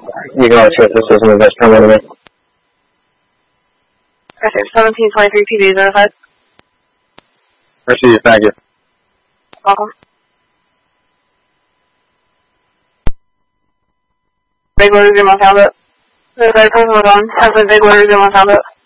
You can always check the system if that's permitted. Okay, 1723 PD, verified. Received, thank you. Welcome. Big order 0 found it. Verified, person was on. Has been big order 0 found it.